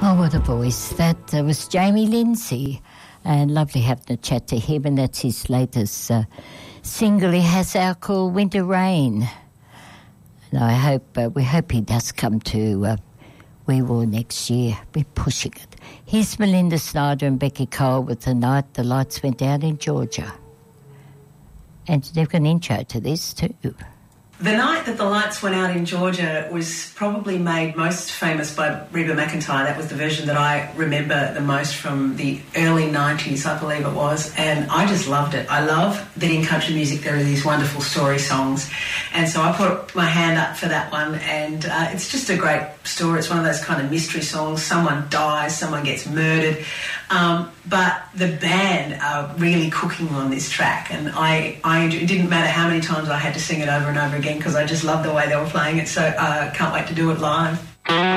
Oh, what a voice. That was Jamie Lindsay, and lovely having a chat to him, and that's his latest single he has out called Winter Rain. And I hope, we hope he does come to Wee Waa next year. We're pushing it. Here's Melinda Snyder and Becky Cole with The Night the Lights Went Out in Georgia. And they've got an intro to this too. The Night That the Lights Went Out in Georgia was probably made most famous by Reba McEntire. That was the version that I remember the most from the early 90s, I believe it was, and I just loved it. I love that in country music there are these wonderful story songs, and so I put my hand up for that one, and it's just a great story. It's one of those kind of mystery songs. Someone dies, someone gets murdered, but the band are really cooking on this track, and it didn't matter how many times I had to sing it over and over again because I just loved the way they were playing it, so I can't wait to do it live.